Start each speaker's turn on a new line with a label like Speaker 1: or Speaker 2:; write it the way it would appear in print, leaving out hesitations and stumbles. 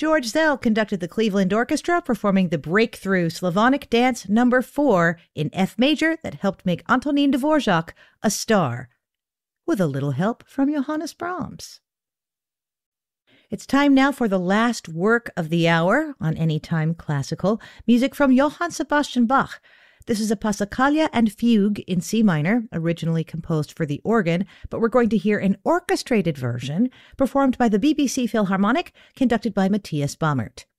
Speaker 1: George Zell conducted the Cleveland Orchestra, performing the breakthrough Slavonic Dance No. 4 in F major that helped make Antonin Dvorak a star, with a little help from Johannes Brahms. It's time now for the last work of the hour on Anytime Classical, music from Johann Sebastian Bach. This is a Passacaglia and Fugue in C minor, originally composed for the organ, but we're going to hear an orchestrated version performed by the BBC Philharmonic, conducted by Matthias Baumert.